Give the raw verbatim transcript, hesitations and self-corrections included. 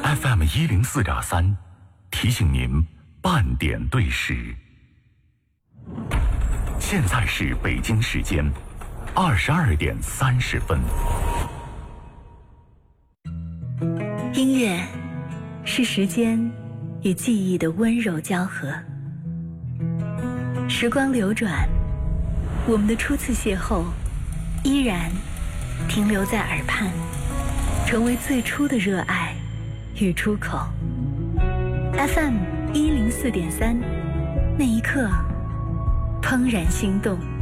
F M 一零四点三，提醒您半点对时。现在是北京时间二十二点三十分。 音乐是时间与记忆的温柔交合。时光流转，我们的初次邂逅依然停留在耳畔，成为最初的热爱与出口。 F M 一零四点三，那一刻怦然心动。